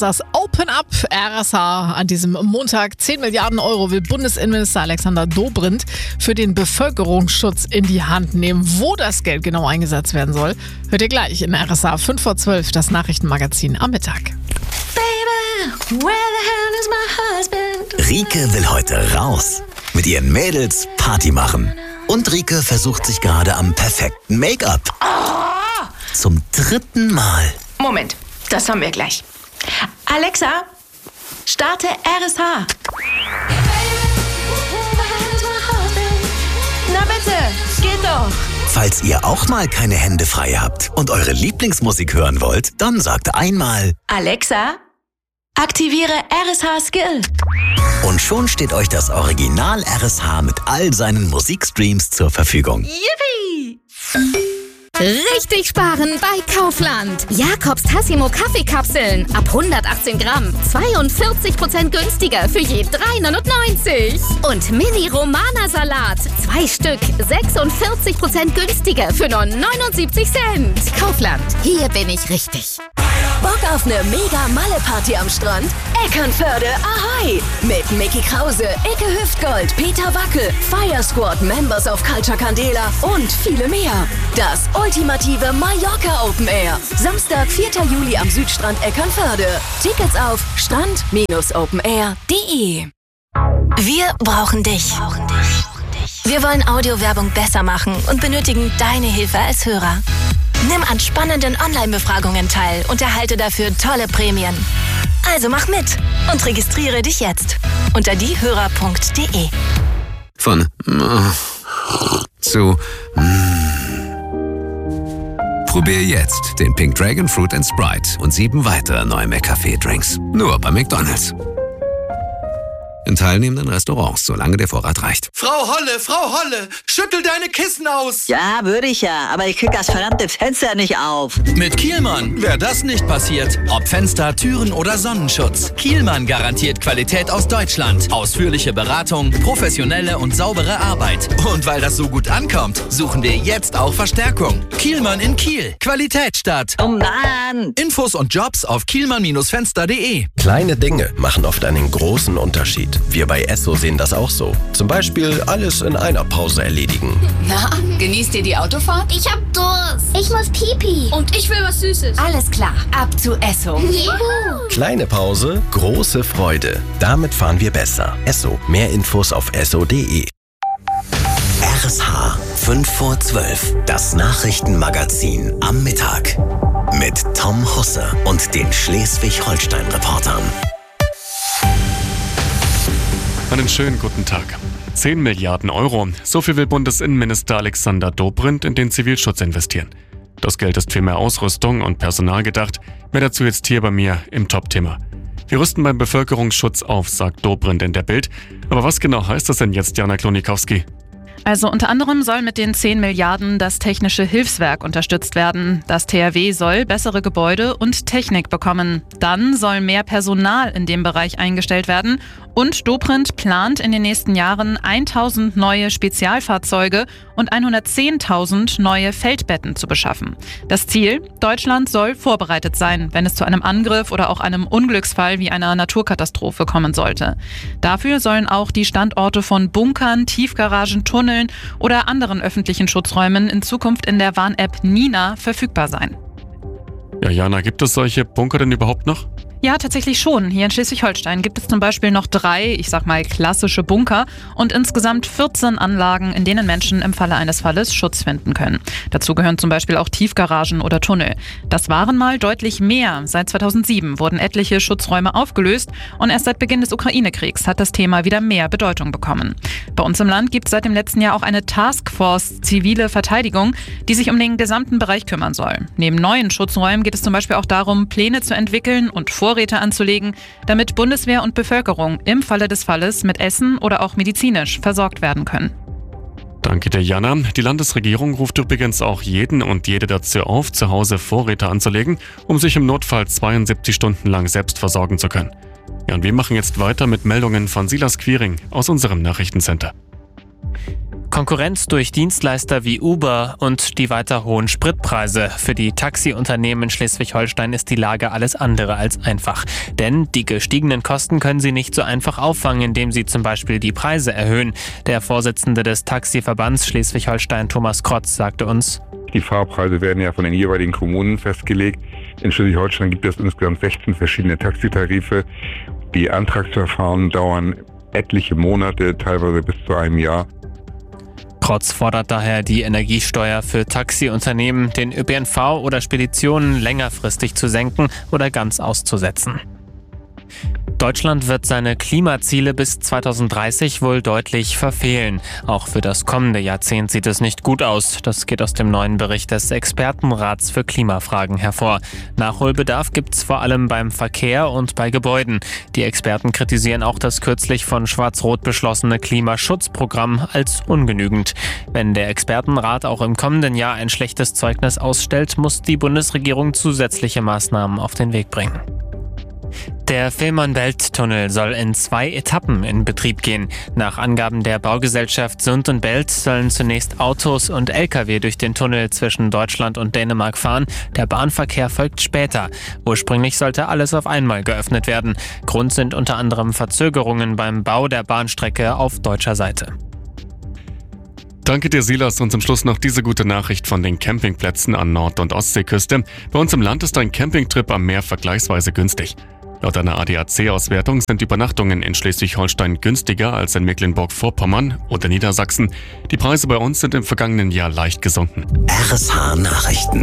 Das Open Up RSH an diesem Montag. 10 Milliarden Euro will Bundesinnenminister Alexander Dobrindt für den Bevölkerungsschutz in die Hand nehmen. Wo das Geld genau eingesetzt werden soll, hört ihr gleich in RSH 5 vor 12, das Nachrichtenmagazin am Mittag. Baby, where the hell is my husband? Rike will heute raus. Mit ihren Mädels Party machen. Und Rike versucht sich gerade am perfekten Make-up. Zum 3. Mal. Moment, das haben wir gleich. Alexa, starte RSH. Na bitte, geht doch. Falls ihr auch mal keine Hände frei habt und eure Lieblingsmusik hören wollt, dann sagt einmal: Alexa, aktiviere RSH Skill. Und schon steht euch das Original RSH mit all seinen Musikstreams zur Verfügung. Yippie! Richtig sparen bei Kaufland. Jakobs Tassimo Kaffeekapseln ab 118 Gramm. 42% günstiger für je 3,99. Und Mini Romana Salat. 2 Stück. 46% günstiger für nur 79 Cent. Kaufland. Hier bin ich richtig. Bock auf eine Mega-Malle-Party am Strand? Eckernförde Ahoi! Mit Mickey Krause, Icke Hüftgold, Peter Wackel, Fire Squad, Members of Culture Candela und viele mehr. Das ultimative Mallorca Open Air. Samstag, 4. Juli am Südstrand Eckernförde. Tickets auf strand-openair.de. Wir brauchen dich. Wir wollen Audiowerbung besser machen und benötigen deine Hilfe als Hörer. Nimm an spannenden Online-Befragungen teil und erhalte dafür tolle Prämien. Also mach mit und registriere dich jetzt unter diehörer.de. Von zu Probier jetzt den Pink Dragon Fruit & Sprite und 7 weitere neue McCafé-Drinks. Nur bei McDonald's. In teilnehmenden Restaurants, solange der Vorrat reicht. Frau Holle, schüttel deine Kissen aus! Ja, würde ich ja, aber ich krieg das verdammte Fenster nicht auf. Mit Kielmann wäre das nicht passiert. Ob Fenster, Türen oder Sonnenschutz. Kielmann garantiert Qualität aus Deutschland. Ausführliche Beratung, professionelle und saubere Arbeit. Und weil das so gut ankommt, suchen wir jetzt auch Verstärkung. Kielmann in Kiel. Qualität statt. Oh Mann! Infos und Jobs auf kielmann-fenster.de. Kleine Dinge machen oft einen großen Unterschied. Wir bei Esso sehen das auch so. Zum Beispiel alles in einer Pause erledigen. Na, genießt ihr die Autofahrt? Ich hab Durst. Ich muss Pipi. Und ich will was Süßes. Alles klar, ab zu Esso. Juhu. Kleine Pause, große Freude. Damit fahren wir besser. Esso. Mehr Infos auf esso.de. RSH 5 vor 12, das Nachrichtenmagazin am Mittag. Mit Tom Husse und den Schleswig-Holstein-Reportern. Einen schönen guten Tag. 10 Milliarden Euro. So viel will Bundesinnenminister Alexander Dobrindt in den Zivilschutz investieren. Das Geld ist für mehr Ausrüstung und Personal gedacht. Mehr dazu jetzt hier bei mir im Top-Thema. Wir rüsten beim Bevölkerungsschutz auf, sagt Dobrindt in der Bild. Aber was genau heißt das denn jetzt, Jana Klonikowski? Also unter anderem soll mit den 10 Milliarden das Technische Hilfswerk unterstützt werden. Das THW soll bessere Gebäude und Technik bekommen. Dann soll mehr Personal in dem Bereich eingestellt werden. Und Dobrindt plant in den nächsten Jahren 1000 neue Spezialfahrzeuge und 110.000 neue Feldbetten zu beschaffen. Das Ziel: Deutschland soll vorbereitet sein, wenn es zu einem Angriff oder auch einem Unglücksfall wie einer Naturkatastrophe kommen sollte. Dafür sollen auch die Standorte von Bunkern, Tiefgaragen, Tunneln oder anderen öffentlichen Schutzräumen in Zukunft in der Warn-App Nina verfügbar sein. Ja, Jana, gibt es solche Bunker denn überhaupt noch? Ja, tatsächlich schon. Hier in Schleswig-Holstein gibt es zum Beispiel noch 3, klassische Bunker und insgesamt 14 Anlagen, in denen Menschen im Falle eines Falles Schutz finden können. Dazu gehören zum Beispiel auch Tiefgaragen oder Tunnel. Das waren mal deutlich mehr. Seit 2007 wurden etliche Schutzräume aufgelöst und erst seit Beginn des Ukraine-Kriegs hat das Thema wieder mehr Bedeutung bekommen. Bei uns im Land gibt es seit dem letzten Jahr auch eine Taskforce Zivile Verteidigung, die sich um den gesamten Bereich kümmern soll. Neben neuen Schutzräumen geht es zum Beispiel auch darum, Pläne zu entwickeln und Vorräte anzulegen, damit Bundeswehr und Bevölkerung im Falle des Falles mit Essen oder auch medizinisch versorgt werden können. Danke dir, Jana. Die Landesregierung ruft übrigens auch jeden und jede dazu auf, zu Hause Vorräte anzulegen, um sich im Notfall 72 Stunden lang selbst versorgen zu können. Ja, und wir machen jetzt weiter mit Meldungen von Silas Quiring aus unserem Nachrichtencenter. Konkurrenz durch Dienstleister wie Uber und die weiter hohen Spritpreise. Für die Taxiunternehmen in Schleswig-Holstein ist die Lage alles andere als einfach. Denn die gestiegenen Kosten können sie nicht so einfach auffangen, indem sie zum Beispiel die Preise erhöhen. Der Vorsitzende des Taxiverbands Schleswig-Holstein, Thomas Krotz, sagte uns: Die Fahrpreise werden ja von den jeweiligen Kommunen festgelegt. In Schleswig-Holstein gibt es insgesamt 16 verschiedene Taxitarife. Die Antragsverfahren dauern etliche Monate, teilweise bis zu einem Jahr. Krotz fordert daher, die Energiesteuer für Taxiunternehmen, den ÖPNV oder Speditionen längerfristig zu senken oder ganz auszusetzen. Deutschland wird seine Klimaziele bis 2030 wohl deutlich verfehlen. Auch für das kommende Jahrzehnt sieht es nicht gut aus. Das geht aus dem neuen Bericht des Expertenrats für Klimafragen hervor. Nachholbedarf gibt's vor allem beim Verkehr und bei Gebäuden. Die Experten kritisieren auch das kürzlich von Schwarz-Rot beschlossene Klimaschutzprogramm als ungenügend. Wenn der Expertenrat auch im kommenden Jahr ein schlechtes Zeugnis ausstellt, muss die Bundesregierung zusätzliche Maßnahmen auf den Weg bringen. Der Fehmarn-Belt-Tunnel soll in 2 Etappen in Betrieb gehen. Nach Angaben der Baugesellschaft Sund & Belt sollen zunächst Autos und Lkw durch den Tunnel zwischen Deutschland und Dänemark fahren. Der Bahnverkehr folgt später. Ursprünglich sollte alles auf einmal geöffnet werden. Grund sind unter anderem Verzögerungen beim Bau der Bahnstrecke auf deutscher Seite. Danke dir, Silas. Und zum Schluss noch diese gute Nachricht von den Campingplätzen an Nord- und Ostseeküste. Bei uns im Land ist ein Campingtrip am Meer vergleichsweise günstig. Laut einer ADAC-Auswertung sind Übernachtungen in Schleswig-Holstein günstiger als in Mecklenburg-Vorpommern oder Niedersachsen. Die Preise bei uns sind im vergangenen Jahr leicht gesunken. RSH Nachrichten.